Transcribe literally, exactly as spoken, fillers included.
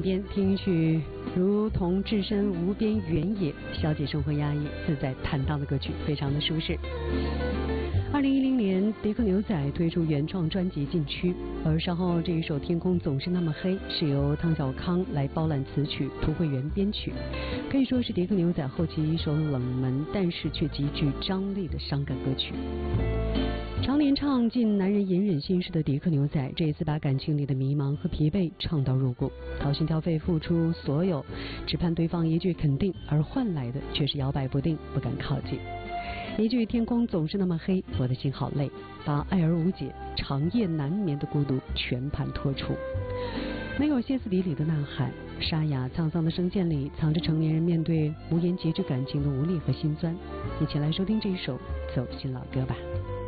边听一曲如同置身无边原野，消解生活压抑，自在坦荡的歌曲，非常的舒适。二零一零年，迪克牛仔推出原创专辑《禁区》，而稍后这一首《天空总是那么黑》是由汤小康来包揽词曲，涂慧源编曲，可以说是迪克牛仔后期一首冷门但是却极具张力的伤感歌曲。常年唱尽男人隐忍心事的迪克牛仔，这一次把感情里的迷茫和疲惫唱到入骨，掏心掏肺付出所有，只盼对方一句肯定，而换来的却是摇摆不定，不敢靠近。一句天空总是那么黑，我的心好累，把爱而无解、长夜难眠的孤独全盘托出。没有歇斯底里的呐喊，沙哑沧桑的声线里藏着成年人面对无言截止感情的无力和心酸。一起来收听这一首走心老歌吧。